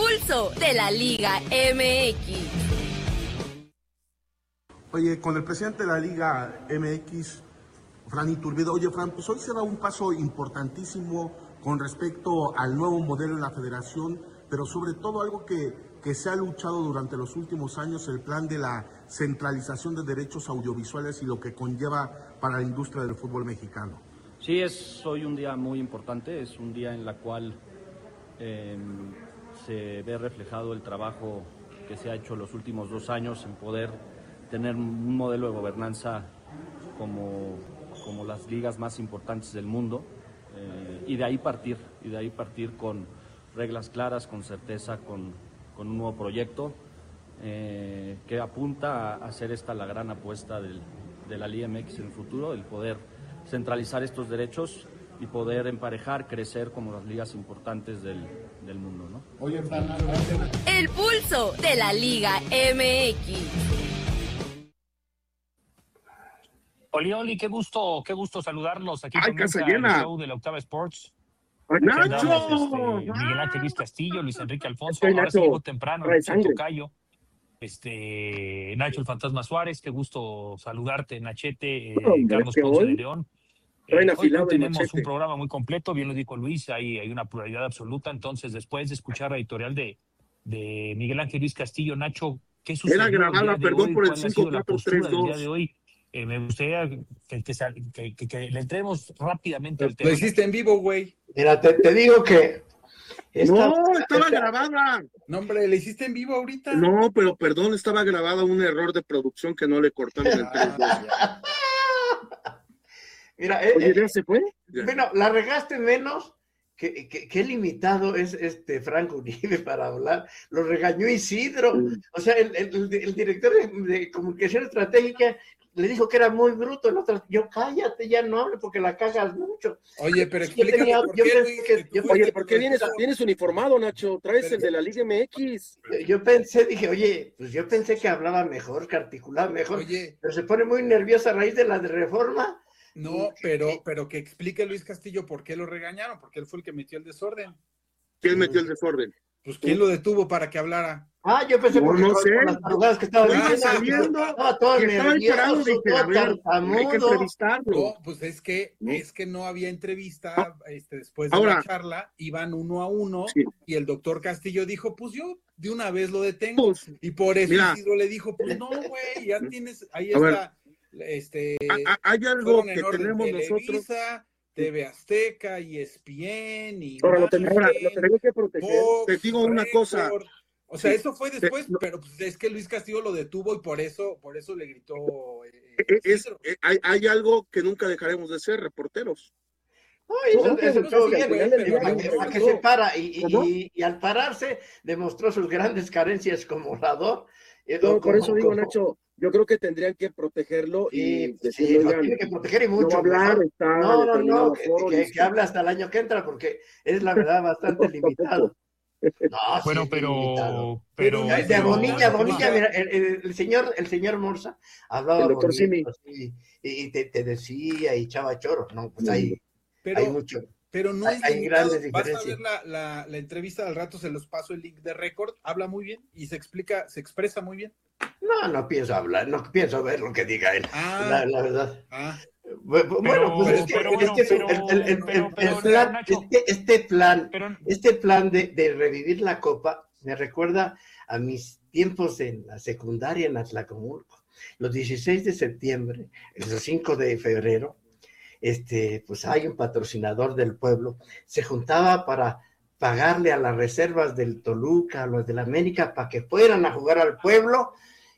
pulso de la Liga MX. Oye, con el presidente de la Liga MX, Fran Iturbide. Oye, Fran, pues hoy se da un paso importantísimo con respecto al nuevo modelo en la federación, pero sobre todo algo que se ha luchado durante los últimos años, el plan de la centralización de derechos audiovisuales y lo que conlleva para la industria del fútbol mexicano. Sí, es hoy un día muy importante, es un día en la cual se ve reflejado el trabajo que se ha hecho los últimos 2 años en poder tener un modelo de gobernanza como las ligas más importantes del mundo, y de ahí partir con reglas claras, con certeza, con un nuevo proyecto que apunta a hacer esta la gran apuesta de la Liga MX en el futuro, el poder centralizar estos derechos y poder emparejar, crecer como las ligas importantes del mundo, ¿no? Oye, Fran, el pulso de la Liga MX. Oli, qué gusto saludarlos. Aquí comienza el show de la Octava Sports. ¡Nacho! Miguel Ángel Luis Castillo, Luis Enrique Alfonso. Ahora sí llegó temprano, tocayo. Nacho el Fantasma Suárez, qué gusto saludarte, Nachete, Carlos Ponce de León. Hoy tenemos un programa muy completo, bien lo dijo Luis, hay una pluralidad absoluta. Entonces, después de escuchar la editorial de Miguel Ángel Luis Castillo, Nacho, ¿qué sucedió? Era grabada, perdón por el 5-4-3-2. Día de hoy. Me gustaría que le entremos rápidamente al tema. Lo hiciste en vivo, güey. Mira, te digo que... Estaba grabada. No, hombre, ¿le hiciste en vivo ahorita? No, pero perdón, estaba grabada, un error de producción que no le cortamos el 3-2. Mira, Oye, ¿ya se fue? Bueno, la regaste menos. Qué limitado es Franco Uribe para hablar. Lo regañó Isidro. O sea, el director de comunicación estratégica le dijo que era muy bruto. Yo, cállate, ya no hable porque la cagas mucho. Oye, pero explícame ¿por qué vienes uniformado, Nacho? Traes el de la Liga MX. Yo pensé que hablaba mejor, que articulaba mejor. Oye, pero se pone muy nervioso a raíz de la reforma. No, pero que explique Luis Castillo por qué lo regañaron, porque él fue el que metió el desorden. ¿Quién metió el desorden? Pues ¿quién lo detuvo para que hablara? Yo pensé no sé. Con las tarugadas que estaba saliendo, estaba todo nervioso, hay que entrevistarlo. No, pues es que no había entrevista, después de la charla, iban 1 a 1, sí. Y el doctor Castillo dijo, pues yo de una vez lo detengo, y por eso Isidro le dijo, pues no, güey, ya tienes, ahí está. Hay algo que tenemos Televisa, nosotros, TV Azteca, ESPN y ahora lo tenemos que proteger. Fox, te digo una cosa, o sea, eso fue después, pero pues es que Luis Castillo lo detuvo y por eso le gritó. Hay algo que nunca dejaremos de ser, reporteros. Eso todo bien, a que se para y al pararse demostró sus grandes carencias como orador. Por eso digo, Nacho, yo creo que tendrían que protegerlo y decirlo. Tiene que proteger y mucho. No hablar, no, que hable hasta el año que entra, porque es la verdad bastante limitado. No, bueno, pero de Bonilla, mira, el señor Morza hablaba bonito, y te decía y echaba choro, no, pues hay mucho. Pero no es hay grandes diferencias. Vas a ver la entrevista al rato, se los paso el link de récord, habla muy bien y se expresa muy bien. No pienso hablar, no pienso ver lo que diga él, la verdad. Este plan de revivir la Copa me recuerda a mis tiempos en la secundaria en Atlacomulco. Los 16 de septiembre, los 5 de febrero, pues hay un patrocinador del pueblo, se juntaba para pagarle a las reservas del Toluca, a los de la América, para que fueran a jugar al pueblo,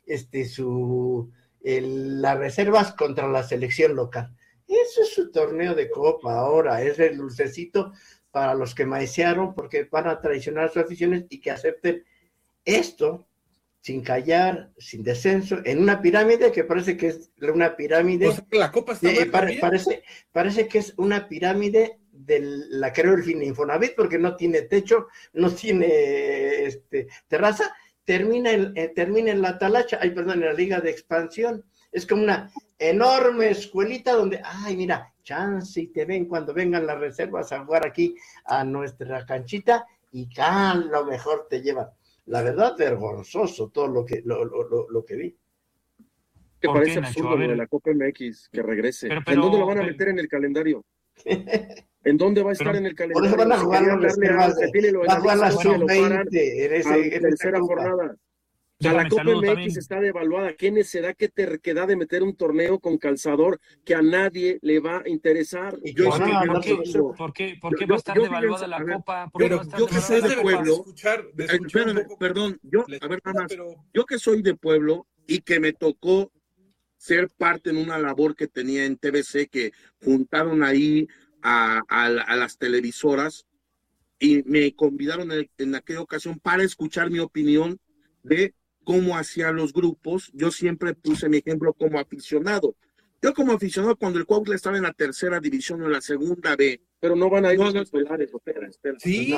las reservas contra la selección local. Eso es su torneo de Copa ahora, es el dulcecito para los que maiciaron, porque van a traicionar sus aficiones y que acepten esto sin callar, sin descenso, en una pirámide que parece que es una pirámide. O sea, la Copa está parece que es una pirámide la creó el Infonavit, porque no tiene techo, no tiene terraza. Termina en la Talacha, en la Liga de Expansión. Es como una enorme escuelita donde, mira, chance y te ven cuando vengan las reservas a jugar aquí a nuestra canchita, y a lo mejor te llevan. La verdad, vergonzoso todo lo que vi. Que parece absurdo lo de la Copa MX, que regrese. Pero, ¿En dónde lo van a meter en el calendario? ¿En dónde va a estar en el calendario? Por eso van a jugar la sub-20 en tercera jornada. O sea, la Copa MX está devaluada. ¿Qué necesidad que te queda de meter un torneo con calzador que a nadie le va a interesar? ¿Por qué va a estar devaluada la Copa? Pero yo que soy de pueblo, perdón, yo que soy de pueblo y que me tocó ser parte en una labor que tenía en TVC, que juntaron ahí a las televisoras y me convidaron en aquella ocasión para escuchar mi opinión de cómo hacían los grupos. Yo siempre puse mi ejemplo como aficionado. Yo como aficionado, cuando el Cuautla estaba en la tercera división o en la segunda B, pero no van a ir los titulares, espera. Sí,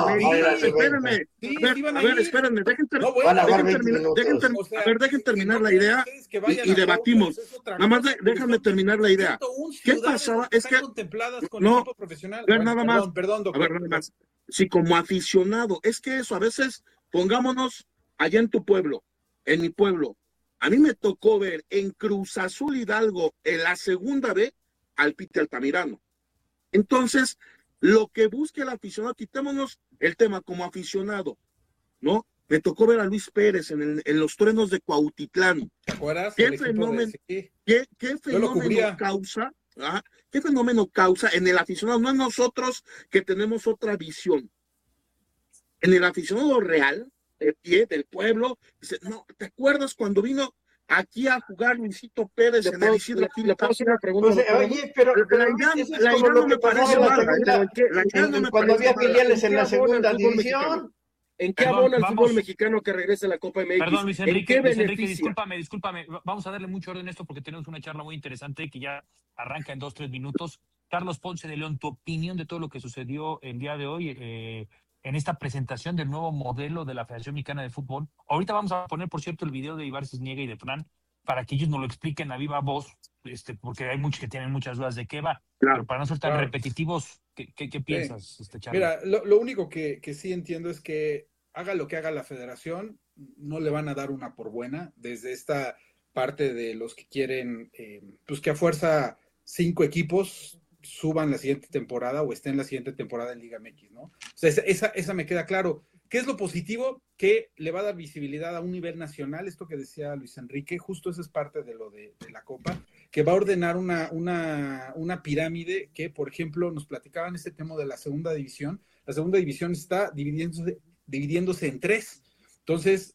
espérenme, dejen terminar la idea y debatimos. Nada más déjame terminar la idea. ¿Qué pasaba? Es que no, nada más. Sí, como aficionado, es que eso a veces, pongámonos allá en tu pueblo, en mi pueblo. A mí me tocó ver en Cruz Azul Hidalgo, en la segunda B, al Piti Altamirano. Entonces, lo que busque el aficionado, quitémonos el tema como aficionado, ¿no? Me tocó ver a Luis Pérez en los truenos de Cuautitlán. ¿Te acuerdas? ¿Qué fenómeno causa? ¿Qué fenómeno causa en el aficionado? No en nosotros que tenemos otra visión. En el aficionado real, de pie, del pueblo, dice, no, ¿te acuerdas cuando vino aquí a jugar Luisito Pérez en el Isidro? Oye, pero la idea no me parece mala. Cuando había filiales en la segunda división. ¿En qué abona el fútbol mexicano que regrese a la Copa MX? Perdón, Luis Enrique, discúlpame. Vamos a darle mucho orden a esto porque tenemos una charla muy interesante que ya arranca en 2-3 minutos. Carlos Ponce de León, tu opinión de todo lo que sucedió el día de hoy en esta presentación del nuevo modelo de la Federación Mexicana de Fútbol. Ahorita vamos a poner, por cierto, el video de Ibar Cisniega y de Fran para que ellos nos lo expliquen a viva voz, porque hay muchos que tienen muchas dudas de qué va. Claro, pero para no ser tan repetitivos, ¿qué piensas, Charlie? Mira, lo único que sí entiendo es que haga lo que haga la Federación, no le van a dar una por buena desde esta parte de los que quieren, pues que a fuerza 5 equipos suban la siguiente temporada o estén la siguiente temporada en Liga MX, ¿no? O sea, esa me queda claro. ¿Qué es lo positivo? Que le va a dar visibilidad a un nivel nacional, esto que decía Luis Enrique, justo eso es parte de lo de la Copa, que va a ordenar una pirámide que, por ejemplo, nos platicaban este tema de la segunda división. La segunda división está dividiéndose en 3. Entonces,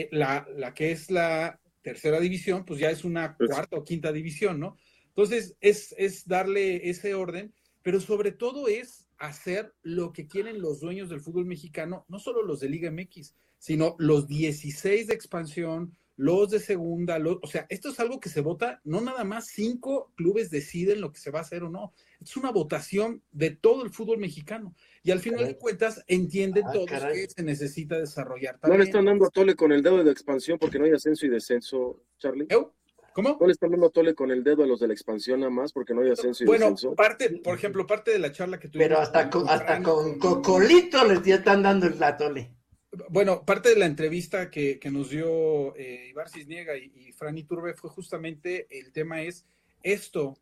la que es la tercera división, pues ya es una cuarta o quinta división, ¿no? Entonces, es darle ese orden, pero sobre todo es hacer lo que quieren los dueños del fútbol mexicano, no solo los de Liga MX, sino los 16 de expansión, los de segunda, o sea, esto es algo que se vota, no nada más 5 clubes deciden lo que se va a hacer o no, es una votación de todo el fútbol mexicano, y al final de cuentas entienden todos que se necesita desarrollar también. ¿No le están dando a tole con el dedo de expansión porque no hay ascenso y descenso, Charlie? ¿Cómo? ¿No le están dando tole con el dedo a los de la expansión nada más porque no hay ascenso y descenso? Bueno, por ejemplo, parte de la charla que tuvimos... Pero hasta con Cocolito les están dando el tole. Bueno, parte de la entrevista que nos dio Ibar Cisniega y Fran Iturbe fue justamente el tema esto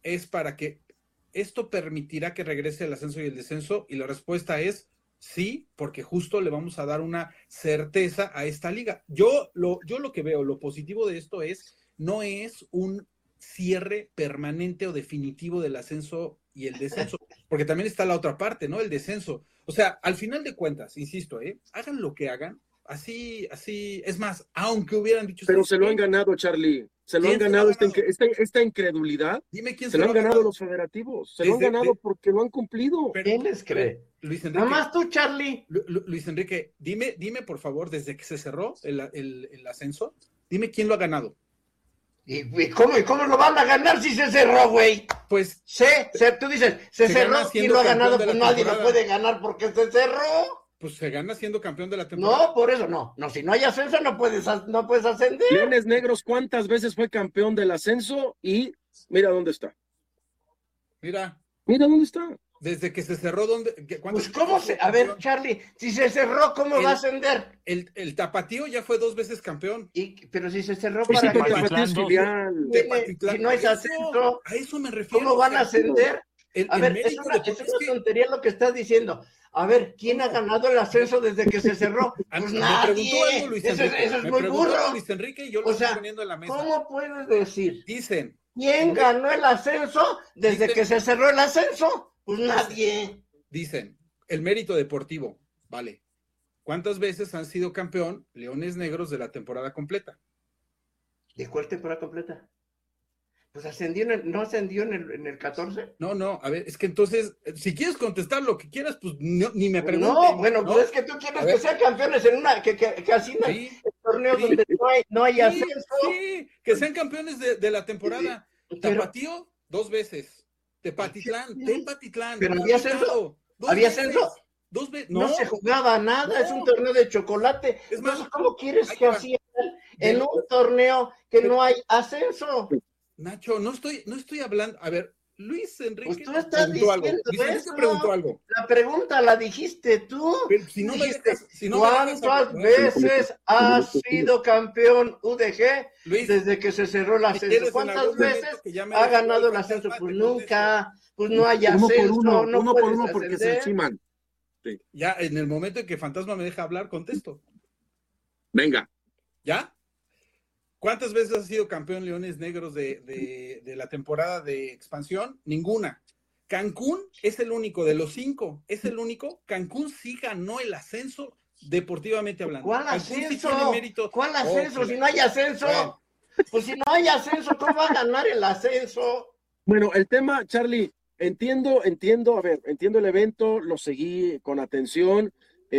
permitirá que regrese el ascenso y el descenso, y la respuesta es sí, porque justo le vamos a dar una certeza a esta liga. Yo lo que veo, lo positivo de esto no es un cierre permanente o definitivo del ascenso y el descenso, porque también está la otra parte, ¿no? El descenso. O sea, al final de cuentas, insisto, hagan lo que hagan, así, es más, aunque hubieran dicho... Pero se lo han ganado, Charlie, se lo han ganado esta incredulidad. Dime quién se lo han ganado los federativos, se lo han ganado porque lo han cumplido. ¿Quién les cree? Luis Enrique, nada más tú, Charlie. Luis Enrique, dime por favor, desde que se cerró el ascenso, dime quién lo ha ganado. ¿Y cómo lo van a ganar si se cerró, güey? Pues... tú dices, se cerró y lo ha ganado, pues nadie lo puede ganar porque se cerró. Pues se gana siendo campeón de la temporada. No, por eso no, si no hay ascenso no puedes ascender. Leones Negros, ¿cuántas veces fue campeón del ascenso? Y mira dónde está. Mira dónde está. Desde que se cerró, Pues cómo a ver, Charlie, si se cerró, ¿cómo va a ascender? El Tapatío ya fue 2 veces campeón. Pero si se cerró pues para sí, Tapatío es filial. Si no es ascenso, a eso me refiero. ¿Cómo van a ascender? A ver, es una tontería lo que estás diciendo. A ver, ¿quién ha ganado el ascenso desde que se cerró? Pues nadie. Eso es muy burro. Luis Enrique y yo lo estoy poniendo en la mesa. ¿Cómo puedes decir? Dicen. ¿Quién ganó el ascenso desde que se cerró el ascenso? Pues nadie. Dicen, el mérito deportivo, vale. ¿Cuántas veces han sido campeón Leones Negros de la temporada completa? ¿De cuál temporada completa? Pues ¿no ascendió en el 14? No, a ver, es que entonces, si quieres contestar lo que quieras, pues ni me preguntes. No, bueno, pues es que tú quieres que sean campeones en que así el torneo donde no hay ascenso. Sí, que sean campeones de la temporada. Tapatío, 2 veces. Tepatitlán. Pero había ascenso. ¿Había ascenso? 2 veces. No se jugaba nada, es un torneo de chocolate. Entonces, ¿cómo quieres que así en un torneo que no hay ascenso? Nacho, no estoy hablando. A ver, Luis Enrique. Pues tú estás diciendo eso. Preguntó algo. La pregunta la dijiste tú. Pero si no dijiste, ¿cuántas veces has sido campeón UDG Luis, desde que se cerró el ascenso? ¿Cuántas veces ha ganado el ascenso? Pues nunca. Pues no hay ascenso. Uno por uno porque se enciman. Sí. Ya en el momento en que Fantasma me deja hablar, contesto. Venga. ¿Ya? ¿Cuántas veces ha sido campeón Leones Negros de la temporada de expansión? Ninguna. Cancún es el único, de los 5, es el único. Cancún sí ganó el ascenso deportivamente hablando. ¿Cuál Cancún ascenso? Sí tiene mérito. ¿Cuál ascenso? Si no hay ascenso. Pues si no hay ascenso, ¿cómo va a ganar el ascenso? Bueno, el tema, Charlie, entiendo el evento, lo seguí con atención,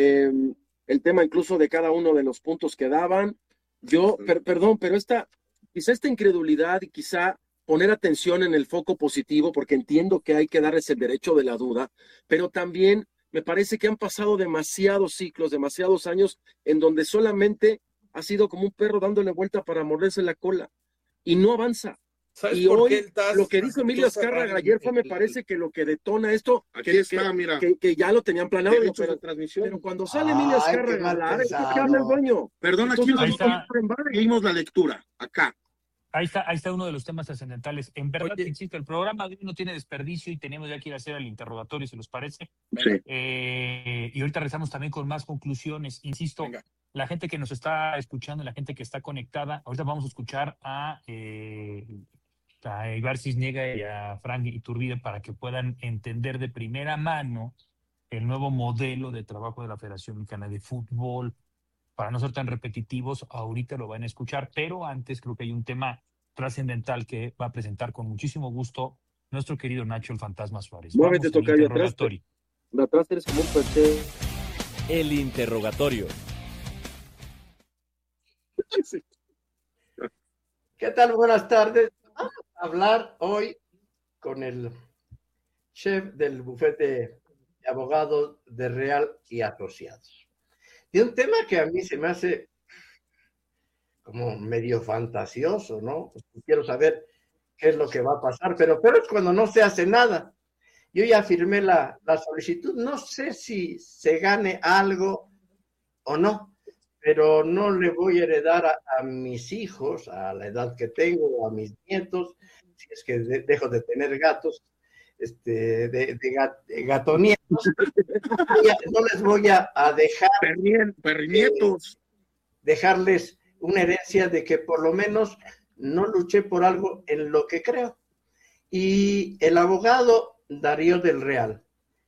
el tema incluso de cada uno de los puntos que daban. Yo, perdón, pero quizá esta incredulidad y quizá poner atención en el foco positivo, porque entiendo que hay que darles el derecho de la duda, pero también me parece que han pasado demasiados ciclos, demasiados años en donde solamente ha sido como un perro dándole vuelta para morderse la cola y no avanza. Y hoy, lo que dijo Emilio Azcárraga ayer me parece que lo que detona esto, que ya lo tenían planeado, pero cuando sale Emilio Azcárraga a la área, ¿qué habla el dueño? Perdón, aquí leímos la lectura, acá. Ahí está uno de los temas trascendentales. En verdad, insisto, el programa de hoy no tiene desperdicio y tenemos ya que ir a hacer el interrogatorio, ¿se los parece? Sí. Y ahorita regresamos también con más conclusiones. Insisto, la gente que nos está escuchando, la gente que está conectada, ahorita vamos a escuchar a Ibar Cisniega y a Frank Iturbide para que puedan entender de primera mano el nuevo modelo de trabajo de la Federación Mexicana de Fútbol. Para no ser tan repetitivos, ahorita lo van a escuchar, pero antes creo que hay un tema trascendental que va a presentar con muchísimo gusto nuestro querido Nacho el Fantasma Suárez. Muévete, tocayo, atrás eres como un perché. El interrogatorio. ¿Qué tal? Buenas tardes. Vamos a hablar hoy con el chef del bufete de abogados de Real y Asociados. Y un tema que a mí se me hace como medio fantasioso, ¿no? Quiero saber qué es lo que va a pasar, pero es cuando no se hace nada. Yo ya firmé la solicitud, no sé si se gane algo o no, pero no le voy a heredar a mis hijos, a la edad que tengo, a mis nietos, si es que dejo de tener gatos, de gatonietos, no les voy a dejar pernietos, dejarles una herencia de que por lo menos no luché por algo en lo que creo. Y el abogado Darío del Real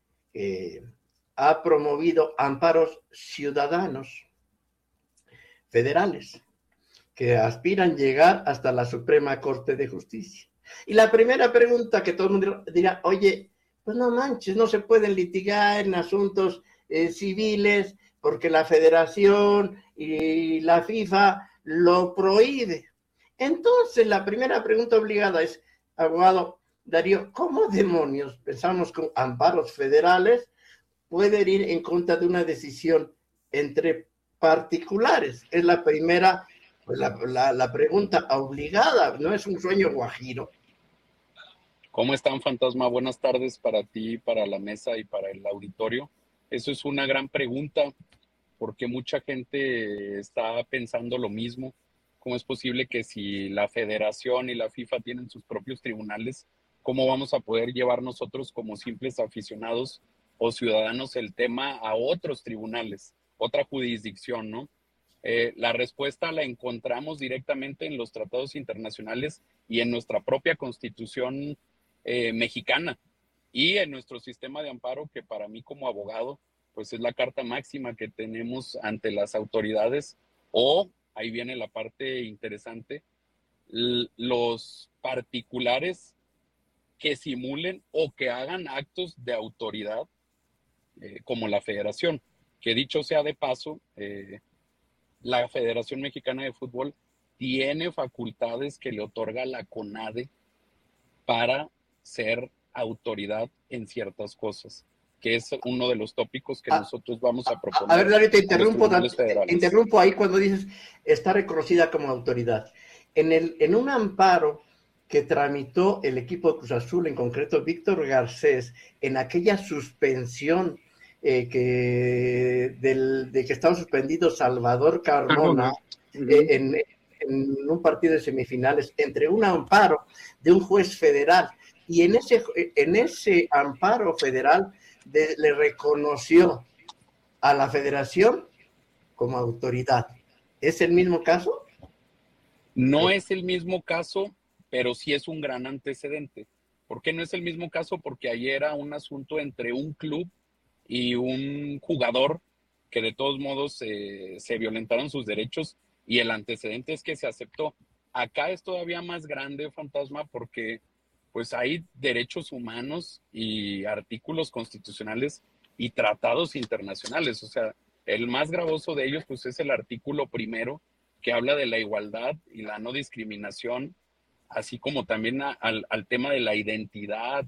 ha promovido amparos ciudadanos federales que aspiran llegar hasta la Suprema Corte de Justicia. Y la primera pregunta que todo el mundo dirá, oye, pues no manches, no se pueden litigar en asuntos civiles porque la Federación y la FIFA lo prohíbe. Entonces, la primera pregunta obligada es, abogado Darío, ¿cómo demonios pensamos con amparos federales pueden ir en contra de una decisión entre particulares? Es la primera, pues la pregunta obligada, no es un sueño guajiro. ¿Cómo están, Fantasma? Buenas tardes para ti, para la mesa y para el auditorio. Eso es una gran pregunta porque mucha gente está pensando lo mismo. ¿Cómo es posible que si la Federación y la FIFA tienen sus propios tribunales, cómo vamos a poder llevar nosotros como simples aficionados o ciudadanos el tema a otros tribunales, otra jurisdicción, ¿no? La respuesta la encontramos directamente en los tratados internacionales y en nuestra propia Constitución mexicana y en nuestro sistema de amparo, que para mí como abogado pues es la carta máxima que tenemos ante las autoridades, o ahí viene la parte interesante, los particulares que simulen o que hagan actos de autoridad como la Federación, que dicho sea de paso, la Federación Mexicana de Fútbol tiene facultades que le otorga la CONADE para ser autoridad en ciertas cosas, que es uno de los tópicos que nosotros vamos a proponer. A ver, David, te interrumpo ahí cuando dices está reconocida como autoridad. En un amparo que tramitó el equipo de Cruz Azul, en concreto Víctor Garcés, en aquella suspensión de que estaba suspendido Salvador Carmona en un partido de semifinales, entre un amparo de un juez federal, y en ese amparo federal le reconoció a la Federación como autoridad. ¿Es el mismo caso? No es el mismo caso, pero sí es un gran antecedente. ¿Por qué no es el mismo caso? Porque ayer era un asunto entre un club y un jugador que de todos modos se violentaron sus derechos, y el antecedente es que se aceptó. Acá es todavía más grande, Fantasma, porque pues hay derechos humanos y artículos constitucionales y tratados internacionales. O sea, el más gravoso de ellos pues es el artículo 1, que habla de la igualdad y la no discriminación, así como también al tema de la identidad,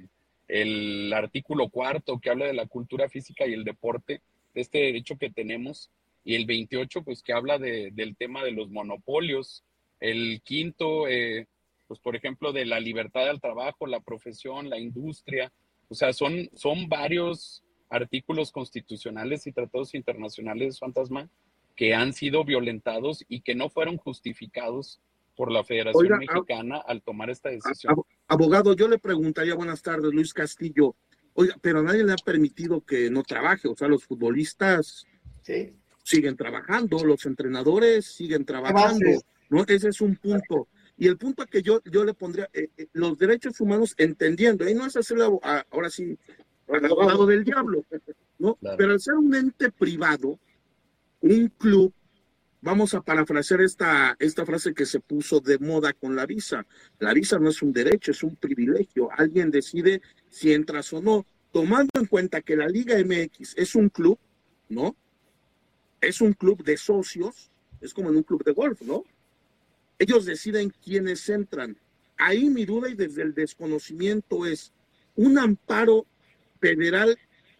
el artículo 4, que habla de la cultura física y el deporte, de este derecho que tenemos, y el 28, pues que habla del tema de los monopolios, el 5, pues por ejemplo, de la libertad al trabajo, la profesión, la industria. O sea, son varios artículos constitucionales y tratados internacionales, Fantasma, que han sido violentados y que no fueron justificados por la Federación Mexicana al tomar esta decisión. Abogado, yo le preguntaría, buenas tardes, Luis Castillo. Oiga, pero nadie le ha permitido que no trabaje. O sea, los futbolistas siguen trabajando, los entrenadores siguen trabajando, ¿no? Ese es un punto. Y el punto que yo le pondría, los derechos humanos, entendiendo, y no es hacer ahora sí, abogado del diablo, ¿no? Claro. Pero al ser un ente privado, un club, vamos a parafrasear esta frase que se puso de moda con la visa. La visa no es un derecho, es un privilegio. Alguien decide si entras o no, tomando en cuenta que la Liga MX es un club, ¿no? Es un club de socios, es como en un club de golf, ¿no? Ellos deciden quiénes entran. Ahí mi duda, y desde el desconocimiento, es un amparo federal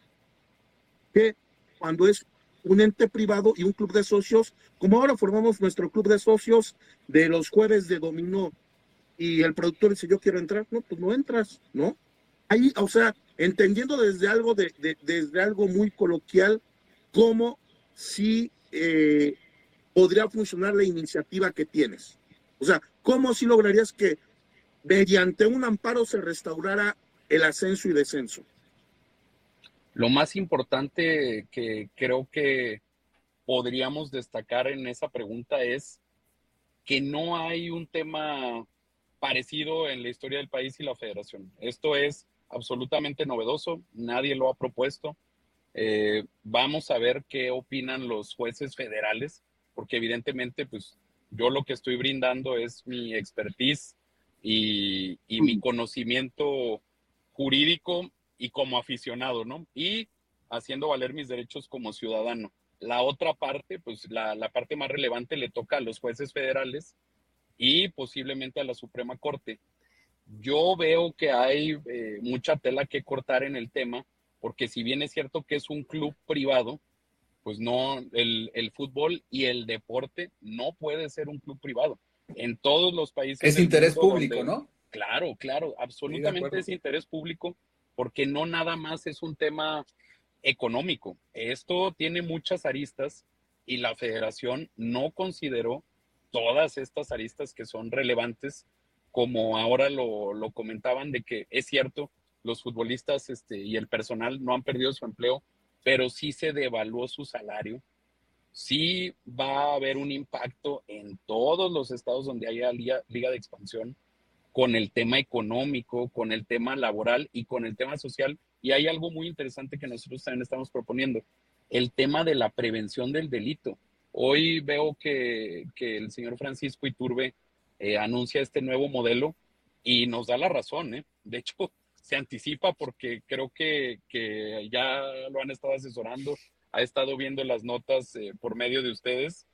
que cuando es un ente privado y un club de socios, como ahora formamos nuestro club de socios de los jueves de dominó, y el productor dice, yo quiero entrar, no, pues no entras, ¿no? Ahí, o sea, entendiendo desde algo desde algo muy coloquial, cómo si podría funcionar la iniciativa que tienes. O sea, ¿cómo si lograrías que mediante un amparo se restaurara el ascenso y descenso? Lo más importante que creo que podríamos destacar en esa pregunta es que no hay un tema parecido en la historia del país y la Federación. Esto es absolutamente novedoso, nadie lo ha propuesto. Vamos a ver qué opinan los jueces federales, porque evidentemente pues yo lo que estoy brindando es mi expertise y mi conocimiento jurídico y como aficionado, ¿no? Y haciendo valer mis derechos como ciudadano. La otra parte, pues la parte más relevante le toca a los jueces federales y posiblemente a la Suprema Corte. Yo veo que hay mucha tela que cortar en el tema, porque si bien es cierto que es un club privado, pues no, el fútbol y el deporte no puede ser un club privado. En todos los países es interés público, ¿no? Claro, absolutamente es interés público, porque no nada más es un tema económico. Esto tiene muchas aristas y la federación no consideró todas estas aristas que son relevantes, como ahora lo comentaban, de que es cierto, los futbolistas y el personal no han perdido su empleo, pero sí se devaluó su salario. Sí va a haber un impacto en todos los estados donde haya liga de expansión, con el tema económico, con el tema laboral y con el tema social. Y hay algo muy interesante que nosotros también estamos proponiendo, el tema de la prevención del delito. Hoy veo que el señor Francisco Iturbe anuncia este nuevo modelo y nos da la razón, ¿eh? De hecho, se anticipa porque creo que ya lo han estado asesorando, ha estado viendo las notas por medio de ustedes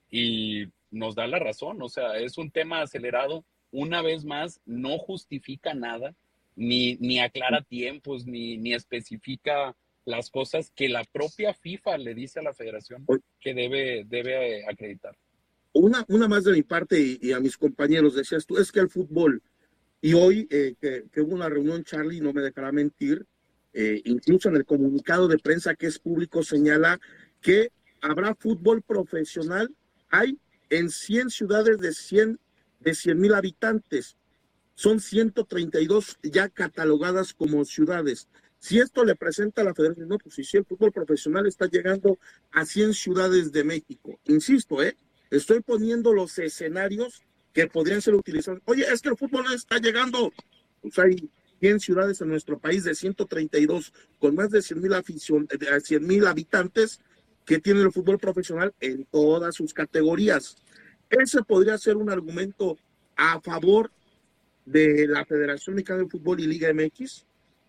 y nos da la razón. O sea, es un tema acelerado. Una vez más, no justifica nada, ni aclara tiempos, ni especifica las cosas que la propia FIFA le dice a la federación que debe acreditar. Una más de mi parte y a mis compañeros, decías tú, es que el fútbol, y hoy que hubo una reunión, Charlie, no me dejará mentir, incluso en el comunicado de prensa que es público señala que habrá fútbol profesional, hay en 100 ciudades de 100,000 habitantes, son 132 ya catalogadas como ciudades. Si esto le presenta a la federación, no, pues si el fútbol profesional está llegando a 100 ciudades de México, insisto, estoy poniendo los escenarios que podrían ser utilizados. Oye, es que el fútbol está llegando, pues hay 100 ciudades en nuestro país de 132 con más de 100,000 habitantes que tienen el fútbol profesional en todas sus categorías. Ese podría ser un argumento a favor de la Federación Mexicana de Fútbol y Liga MX.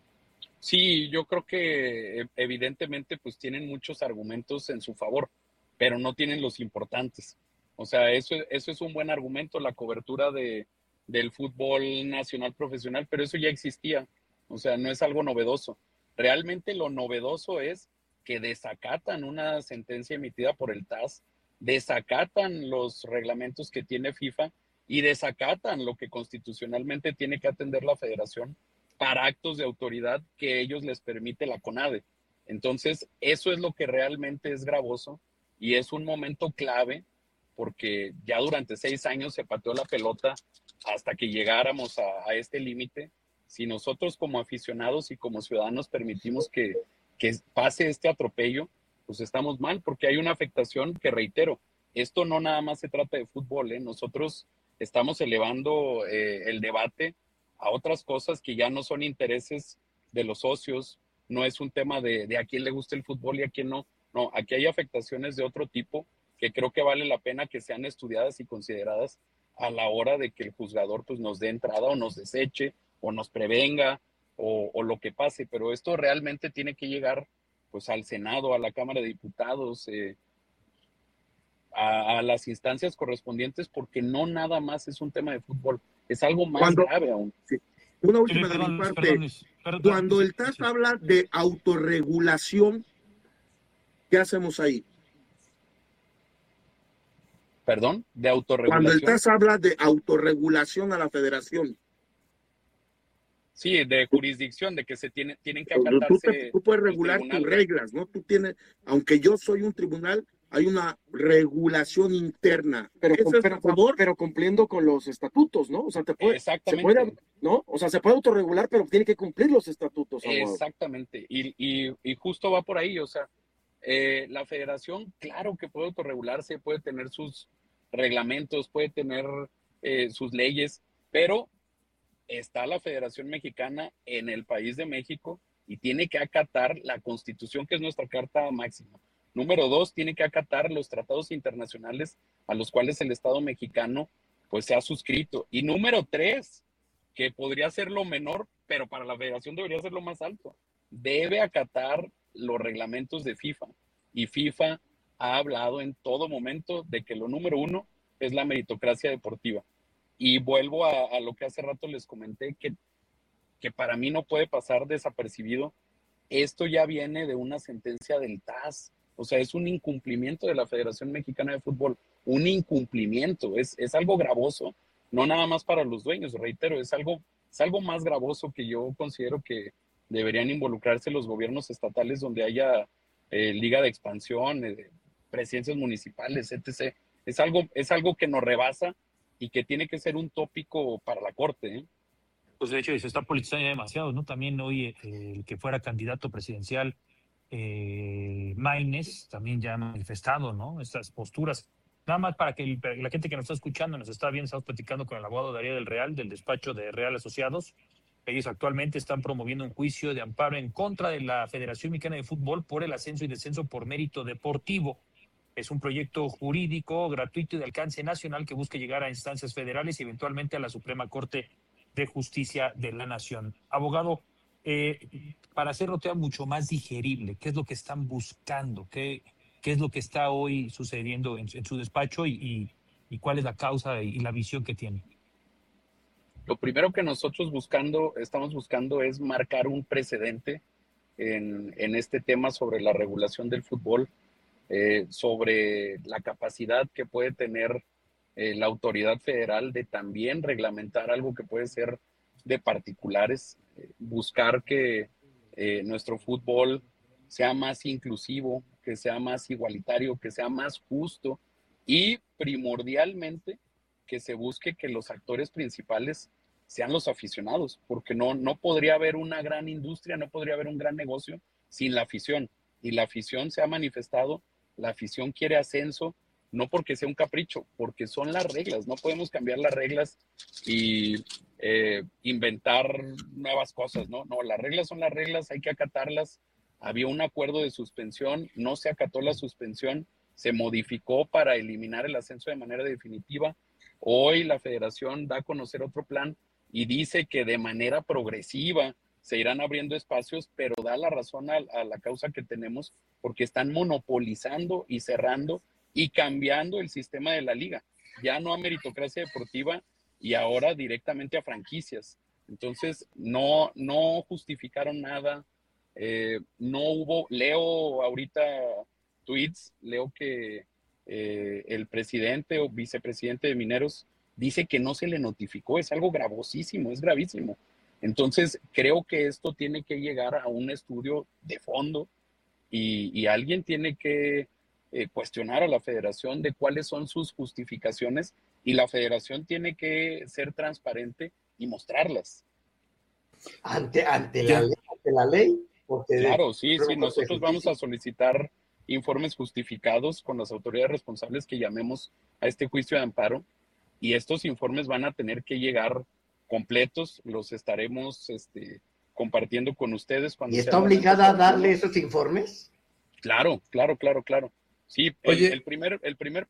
Sí, yo creo que evidentemente pues tienen muchos argumentos en su favor, pero no tienen los importantes. O sea, eso es un buen argumento, la cobertura del fútbol nacional profesional, pero eso ya existía. O sea, no es algo novedoso. Realmente lo novedoso es que desacatan una sentencia emitida por el TAS, desacatan los reglamentos que tiene FIFA y desacatan lo que constitucionalmente tiene que atender la federación para actos de autoridad que ellos les permite la CONADE. Entonces, eso es lo que realmente es gravoso y es un momento clave porque ya durante 6 años se pateó la pelota hasta que llegáramos a este límite. Si nosotros como aficionados y como ciudadanos permitimos que pase este atropello, pues estamos mal porque hay una afectación que, reitero, esto no nada más se trata de fútbol, nosotros estamos elevando el debate a otras cosas que ya no son intereses de los socios, no es un tema de a quién le gusta el fútbol y a quién no. No, aquí hay afectaciones de otro tipo que creo que vale la pena que sean estudiadas y consideradas a la hora de que el juzgador pues nos dé entrada o nos deseche o nos prevenga o lo que pase, pero esto realmente tiene que llegar pues al Senado, a la Cámara de Diputados, a las instancias correspondientes, porque no nada más es un tema de fútbol, es algo más grave aún. Sí. Una última de mi parte. Cuando el TAS habla de autorregulación, ¿qué hacemos ahí? ¿Perdón? ¿De autorregulación? Cuando el TAS habla de autorregulación a la federación. Sí, de jurisdicción, de que se tienen que acatarse. Tú puedes regular tus reglas, ¿no? Tú tienes, aunque yo soy un tribunal, hay una regulación interna. Pero cumpliendo con los estatutos, ¿no? O sea, ¿no? O sea, se puede autorregular, pero tiene que cumplir los estatutos. Exactamente. Y justo va por ahí, o sea, la federación, claro que puede autorregularse, puede tener sus reglamentos, puede tener sus leyes, pero está la Federación Mexicana en el país de México y tiene que acatar la Constitución, que es nuestra carta máxima. Número 2, tiene que acatar los tratados internacionales a los cuales el Estado mexicano pues se ha suscrito. Y número 3, que podría ser lo menor, pero para la Federación debería ser lo más alto, debe acatar los reglamentos de FIFA. Y FIFA ha hablado en todo momento de que lo número 1 es la meritocracia deportiva. Y vuelvo a lo que hace rato les comenté, que para mí no puede pasar desapercibido. Esto ya viene de una sentencia del TAS. O sea, es un incumplimiento de la Federación Mexicana de Fútbol. Un incumplimiento. Es algo gravoso no nada más para los dueños, reitero, es algo más gravoso que yo considero que deberían involucrarse los gobiernos estatales donde haya liga de expansión, presidencias municipales, etc. Es algo que nos rebasa y que tiene que ser un tópico para la Corte, ¿eh? Pues de hecho se está politizando demasiado, ¿no? También hoy el que fuera candidato presidencial, Maínez, también ya ha manifestado, ¿no? Estas posturas. Nada más para que la gente que nos está escuchando, nos está viendo, estamos platicando con el abogado Darío del Real, del despacho de Real Asociados. Ellos actualmente están promoviendo un juicio de amparo en contra de la Federación Mexicana de Fútbol por el ascenso y descenso por mérito deportivo. Es un proyecto jurídico gratuito y de alcance nacional que busca llegar a instancias federales y eventualmente a la Suprema Corte de Justicia de la Nación. Abogado, para hacerlo todavía mucho más digerible, ¿qué es lo que están buscando? ¿Qué es lo que está hoy sucediendo en su despacho y cuál es la causa y la visión que tiene? Lo primero que nosotros estamos buscando es marcar un precedente en este tema sobre la regulación del fútbol, sobre la capacidad que puede tener la autoridad federal de también reglamentar algo que puede ser de particulares, buscar que nuestro fútbol sea más inclusivo, que sea más igualitario, que sea más justo y primordialmente que se busque que los actores principales sean los aficionados, porque no podría haber una gran industria, no podría haber un gran negocio sin la afición. Y la afición se ha manifestado, la afición quiere ascenso, no porque sea un capricho, porque son las reglas, no podemos cambiar las reglas y inventar nuevas cosas, ¿no? No, las reglas son las reglas, hay que acatarlas. Había un acuerdo de suspensión, no se acató la suspensión, se modificó para eliminar el ascenso de manera definitiva. Hoy la federación da a conocer otro plan y dice que de manera progresiva se irán abriendo espacios, pero da la razón a la causa que tenemos porque están monopolizando y cerrando y cambiando el sistema de la liga. Ya no a meritocracia deportiva y ahora directamente a franquicias. Entonces, no justificaron nada. No hubo, leo ahorita tweets, leo que el presidente o vicepresidente de Mineros dice que no se le notificó. Es algo gravosísimo, es gravísimo. Entonces, creo que esto tiene que llegar a un estudio de fondo y alguien tiene que cuestionar a la federación de cuáles son sus justificaciones y la federación tiene que ser transparente y mostrarlas. Ante la ley. Porque claro, sí, nosotros vamos a solicitar informes justificados con las autoridades responsables que llamemos a este juicio de amparo y estos informes van a tener que llegar completos, los estaremos compartiendo con ustedes. ¿Y está obligada a darle esos informes? Claro. Sí, el primer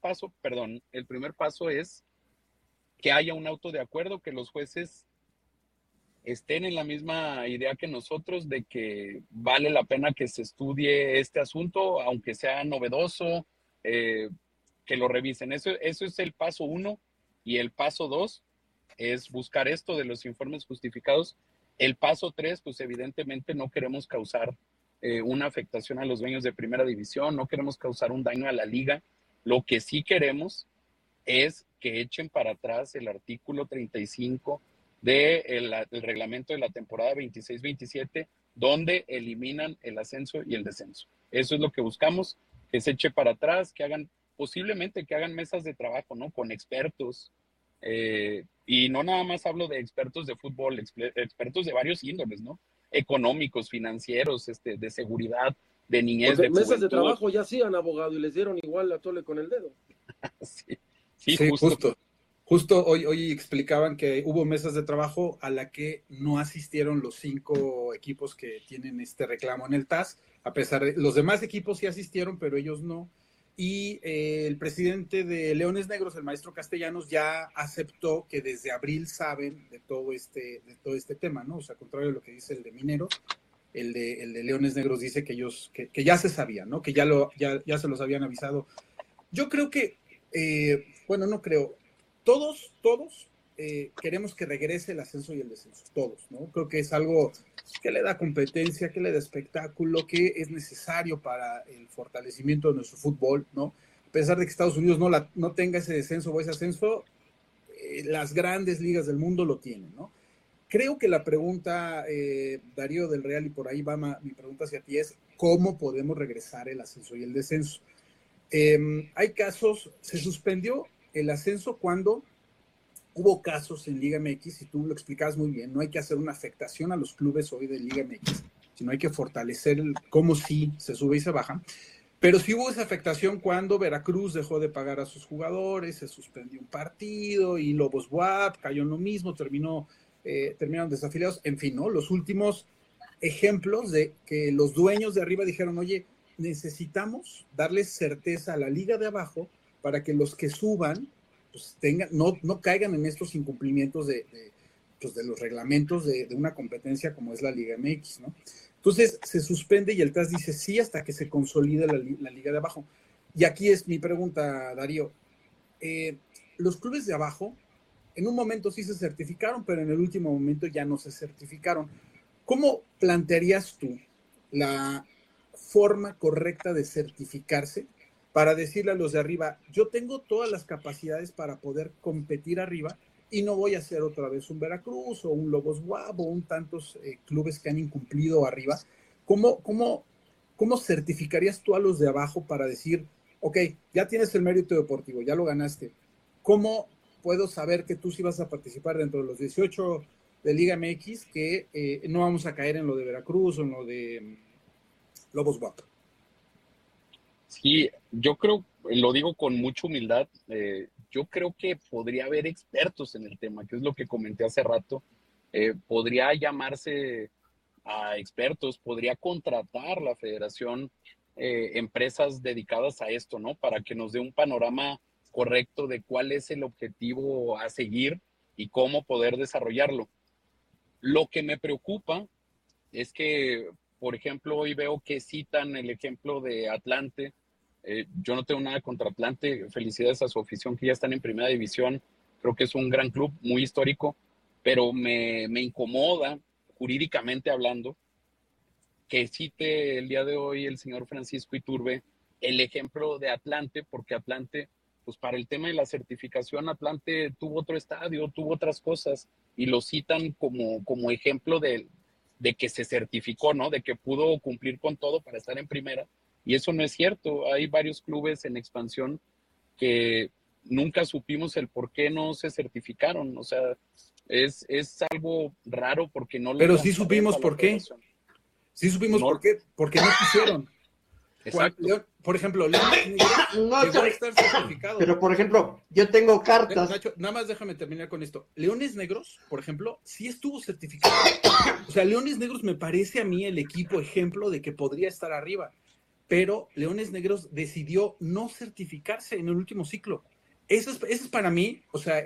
paso es que haya un auto de acuerdo, que los jueces estén en la misma idea que nosotros de que vale la pena que se estudie este asunto, aunque sea novedoso, que lo revisen. Eso es el paso 1 y el paso 2 es buscar esto de los informes justificados. El paso 3, pues evidentemente no queremos causar una afectación a los dueños de primera división, no queremos causar un daño a la liga. Lo que sí queremos es que echen para atrás el artículo 35 del reglamento de la temporada 26-27, donde eliminan el ascenso y el descenso. Eso es lo que buscamos, que se eche para atrás, posiblemente que hagan mesas de trabajo, ¿no? Con expertos, y no nada más hablo de expertos de fútbol, expertos de varios índoles, ¿no? Económicos, financieros, de seguridad, de niñez, porque de mesas de trabajo ya hacían, abogado, y les dieron igual a tole con el dedo. sí, justo hoy explicaban que hubo mesas de trabajo a la que no asistieron los 5 equipos que tienen este reclamo en el TAS, a pesar de los demás equipos sí asistieron, pero ellos no. Y el presidente de Leones Negros, el maestro Castellanos, ya aceptó que desde abril saben de todo este tema, ¿no? O sea, contrario a lo que dice el de Mineros, el de Leones Negros dice que ellos, que ya se sabía, ¿no? Que ya se los habían avisado. Yo creo que, no creo, todos queremos que regrese el ascenso y el descenso, todos, ¿no? Creo que es algo que le da competencia, que le da espectáculo, que es necesario para el fortalecimiento de nuestro fútbol, ¿no? A pesar de que Estados Unidos no tenga ese descenso o ese ascenso, las grandes ligas del mundo lo tienen, ¿no? Creo que la pregunta, Darío del Real, y por ahí va mi pregunta hacia ti, es ¿cómo podemos regresar el ascenso y el descenso? Hay casos, se suspendió el ascenso cuando hubo casos en Liga MX, y tú lo explicabas muy bien, no hay que hacer una afectación a los clubes hoy de Liga MX, sino hay que fortalecer cómo sí se sube y se baja. Pero sí hubo esa afectación cuando Veracruz dejó de pagar a sus jugadores, se suspendió un partido, y Lobos WAP cayó en lo mismo, terminaron desafiliados, en fin, ¿no? Los últimos ejemplos de que los dueños de arriba dijeron, oye, necesitamos darles certeza a la liga de abajo para que los que suban pues no caigan en estos incumplimientos de los reglamentos de una competencia como es la Liga MX, ¿no? Entonces se suspende y el TAS dice sí hasta que se consolide la liga de abajo. Y aquí es mi pregunta, Darío. Los clubes de abajo en un momento sí se certificaron, pero en el último momento ya no se certificaron. ¿Cómo plantearías tú la forma correcta de certificarse para decirle a los de arriba, yo tengo todas las capacidades para poder competir arriba y no voy a ser otra vez un Veracruz o un Lobos WAP o un tantos clubes que han incumplido arriba? ¿Cómo certificarías tú a los de abajo para decir, ok, ya tienes el mérito deportivo, ya lo ganaste? ¿Cómo puedo saber que tú sí vas a participar dentro de los 18 de Liga MX, que no vamos a caer en lo de Veracruz o en lo de Lobos WAP? Sí, yo creo, lo digo con mucha humildad, yo creo que podría haber expertos en el tema, que es lo que comenté hace rato. Podría llamarse a expertos, podría contratar la federación empresas dedicadas a esto, ¿no? Para que nos dé un panorama correcto de cuál es el objetivo a seguir y cómo poder desarrollarlo. Lo que me preocupa es que, por ejemplo, hoy veo que citan el ejemplo de Atlante. Yo no tengo nada contra Atlante, felicidades a su afición que ya están en primera división, creo que es un gran club, muy histórico, pero me incomoda, jurídicamente hablando, que cite el día de hoy el señor Francisco Iturbe el ejemplo de Atlante, porque Atlante, pues para el tema de la certificación, Atlante tuvo otro estadio, tuvo otras cosas, y lo citan como ejemplo de que se certificó, ¿no? De que pudo cumplir con todo para estar en primera. Y eso no es cierto. Hay varios clubes en expansión que nunca supimos el por qué no se certificaron. O sea, es algo raro porque no lo... Pero sí supimos por qué. Sí supimos por qué. Porque no quisieron. Exacto. Por ejemplo, Leones Negros llegó a estar certificado. Pero, por ejemplo, yo tengo cartas. Nacho, nada más déjame terminar con esto. Leones Negros, por ejemplo, sí estuvo certificado. O sea, Leones Negros me parece a mí el equipo ejemplo de que podría estar arriba. Pero Leones Negros decidió no certificarse en el último ciclo. Eso es para mí, o sea,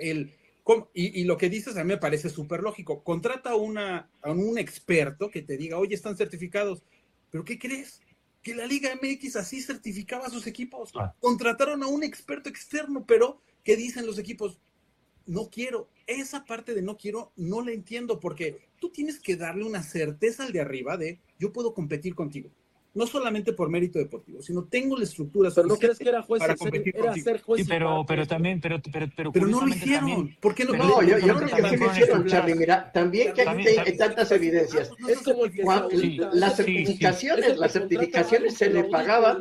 y lo que dices a mí me parece súper lógico. Contrata a un experto que te diga, oye, están certificados. ¿Pero qué crees? Que la Liga MX así certificaba a sus equipos. Contrataron a un experto externo, pero ¿qué dicen los equipos? No quiero. Esa parte de no quiero no la entiendo, porque tú tienes que darle una certeza al de arriba de yo puedo competir contigo. No solamente por mérito deportivo, sino tengo la estructura pero no crees que era juez, para competir era ser juez. Sí, pero también, pero no lo hicieron. También, ¿Por qué no? No, yo creo que sí lo hicieron, Charlie. Mira, también que hay tantas evidencias. Es como el que las certificaciones se le pagaban.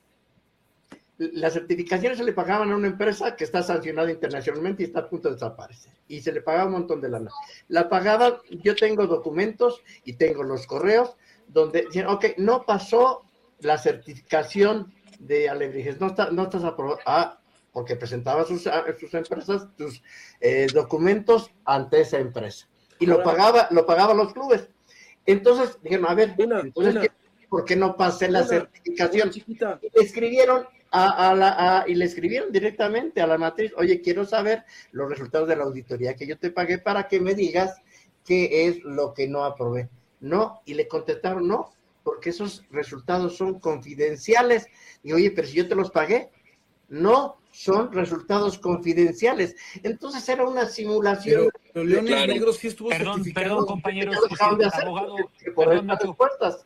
Las certificaciones se le pagaban a una empresa que está sancionada internacionalmente y está a punto de desaparecer. Y se le pagaba un montón de lana. La pagaban, yo tengo documentos y tengo los correos donde dicen, ok, no pasó la certificación de Alebrijes, no estás aprobado, porque presentaba sus empresas, sus documentos ante esa empresa. Y lo pagaban los clubes. Entonces, dijeron, a ver, ¿por qué no pasé la certificación? Escribieron y le escribieron directamente a la matriz, oye, quiero saber los resultados de la auditoría que yo te pagué para que me digas qué es lo que no aprobé. No, y le contestaron no, porque esos resultados son confidenciales. Y oye, pero si yo te los pagué, no, son resultados confidenciales. Entonces era una simulación. Pero Leones Negros sí estuvo certificado. Perdón, compañeros, abogado, por estas respuestas.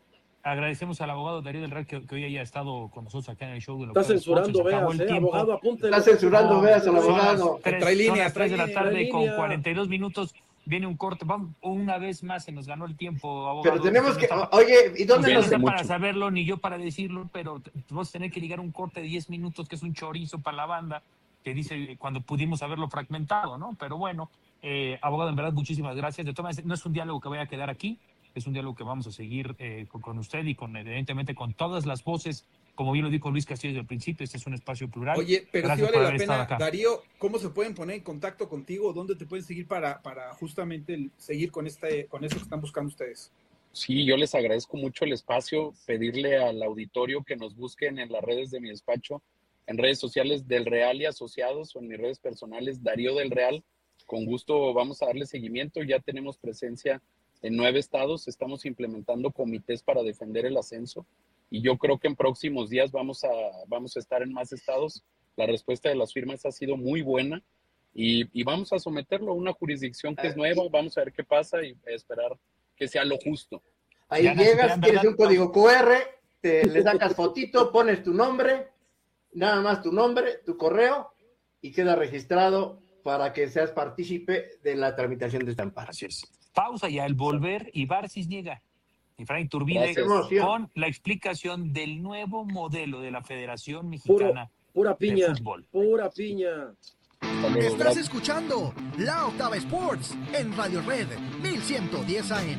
Agradecemos al abogado Darío del Real que hoy haya estado con nosotros acá en el show. Está censurando, veas, abogado, apúntele. Está censurando, veas al abogado. Trae líneas, 3 de la tarde con 42 minutos. Viene un corte. Vamos, una vez más se nos ganó el tiempo, abogado. Pero tenemos que... Oye, ¿y dónde nos... nos... No para saberlo, ni yo para decirlo, pero vamos a tener que ligar un corte de 10 minutos, que es un chorizo para la banda, que dice cuando pudimos haberlo fragmentado, ¿no? Pero bueno, abogado, en verdad, muchísimas gracias. De todas maneras, no es un diálogo que vaya a quedar aquí. Es un diálogo que vamos a seguir con usted y evidentemente con todas las voces. Como bien lo dijo Luis Castillo desde el principio, este es un espacio plural. Oye, pero sí vale la pena, Darío, ¿cómo se pueden poner en contacto contigo? ¿Dónde te pueden seguir para justamente seguir con eso que están buscando ustedes? Sí, yo les agradezco mucho el espacio, pedirle al auditorio que nos busquen en las redes de mi despacho, en redes sociales del Real y Asociados, o en mis redes personales, Darío del Real. Con gusto vamos a darle seguimiento, ya tenemos presencia en 9 estados, estamos implementando comités para defender el ascenso y yo creo que en próximos días vamos a estar en más estados. La respuesta de las firmas ha sido muy buena y vamos a someterlo a una jurisdicción que es nueva, vamos a ver qué pasa y esperar que sea lo justo. Ahí llegas, tienes un código QR, le sacas fotito, pones tu nombre, nada más tu nombre, tu correo y queda registrado para que seas partícipe de la tramitación de este amparo. Así es. Pausa ya, el volver y Barcis niega. Y Frank Iturbide con la explicación del nuevo modelo de la Federación Mexicana pura piña, de Fútbol. Pura piña. Estás escuchando La Octava Sports en Radio Red 1110 AM.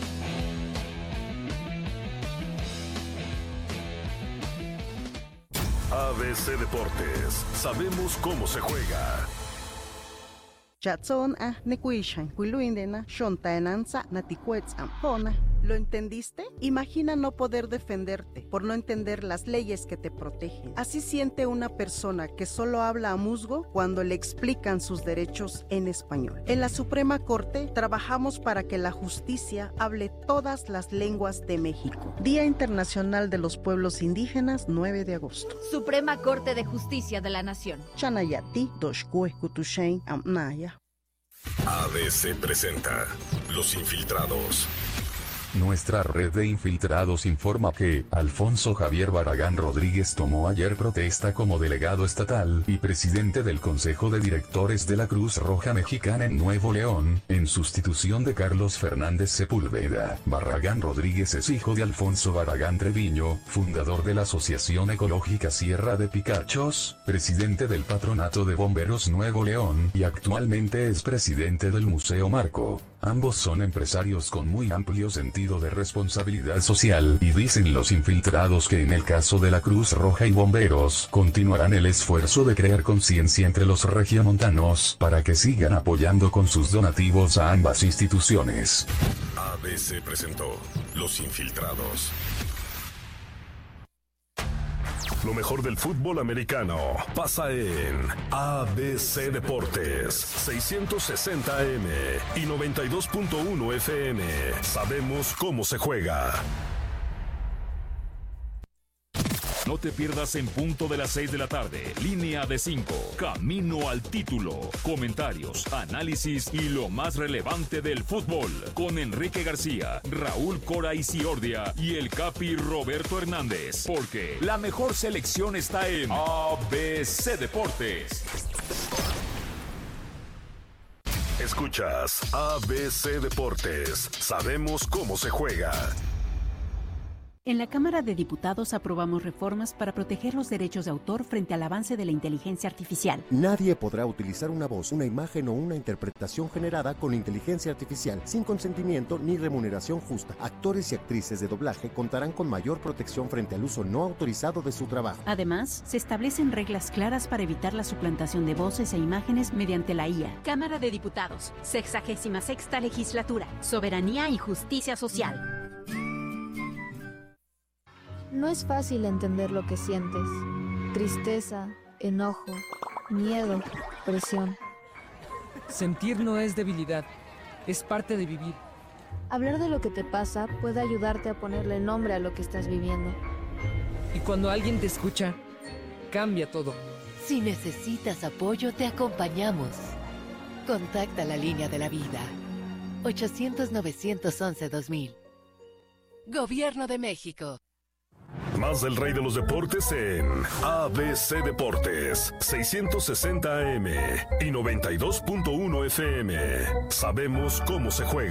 ABC Deportes. Sabemos cómo se juega. ¿Lo entendiste? Imagina no poder defenderte por no entender las leyes que te protegen. Así siente una persona que solo habla a musgo cuando le explican sus derechos en español. En la Suprema Corte trabajamos para que la justicia hable todas las lenguas de México. Día Internacional de los Pueblos Indígenas, 9 de agosto. Suprema Corte de Justicia de la Nación. Chanayati, Doshkue, Kutushain, Amnaya. ABC presenta Los Infiltrados. Nuestra red de infiltrados informa que Alfonso Javier Barragán Rodríguez tomó ayer protesta como delegado estatal y presidente del Consejo de Directores de la Cruz Roja Mexicana en Nuevo León, en sustitución de Carlos Fernández Sepúlveda. Barragán Rodríguez es hijo de Alfonso Barragán Treviño, fundador de la Asociación Ecológica Sierra de Picachos, presidente del Patronato de Bomberos Nuevo León y actualmente es presidente del Museo Marco. Ambos son empresarios con muy amplio sentido de responsabilidad social y dicen los infiltrados que en el caso de la Cruz Roja y Bomberos continuarán el esfuerzo de crear conciencia entre los regiomontanos para que sigan apoyando con sus donativos a ambas instituciones. ABC presentó Los Infiltrados. Lo mejor del fútbol americano pasa en ABC Deportes, 660 AM y 92.1 FM. Sabemos cómo se juega. No te pierdas en punto de las 6 de la tarde, Línea de 5, Camino al Título, comentarios, análisis y lo más relevante del fútbol, con Enrique García, Raúl Cora Isiordia y el Capi Roberto Hernández, porque la mejor selección está en ABC Deportes. Escuchas ABC Deportes, sabemos cómo se juega. En la Cámara de Diputados aprobamos reformas para proteger los derechos de autor frente al avance de la inteligencia artificial. Nadie podrá utilizar una voz, una imagen o una interpretación generada con inteligencia artificial sin consentimiento ni remuneración justa. Actores y actrices de doblaje contarán con mayor protección frente al uso no autorizado de su trabajo. Además, se establecen reglas claras para evitar la suplantación de voces e imágenes mediante la IA. Cámara de Diputados, 66ª Legislatura, Soberanía y Justicia Social. No es fácil entender lo que sientes. Tristeza, enojo, miedo, presión. Sentir no es debilidad, es parte de vivir. Hablar de lo que te pasa puede ayudarte a ponerle nombre a lo que estás viviendo. Y cuando alguien te escucha, cambia todo. Si necesitas apoyo, te acompañamos. Contacta la Línea de la Vida. 800-911-2000. Gobierno de México. Más del rey de los deportes en ABC Deportes, 660 AM y 92.1 FM. Sabemos cómo se juega.